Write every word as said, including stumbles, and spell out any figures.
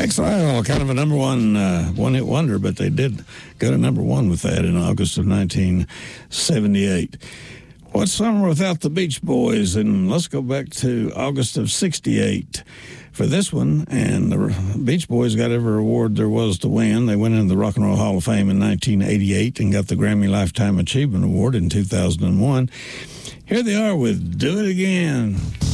X-Isle, kind of a number one uh, one-hit wonder, but they did go to number one with that in August of nineteen seventy-eight. What's Summer Without the Beach Boys? And let's go back to August of sixty-eight for this one. And the Beach Boys got every award there was to win. They went into the Rock and Roll Hall of Fame in nineteen eighty-eight and got the Grammy Lifetime Achievement Award in two thousand one. Here they are with Do It Again.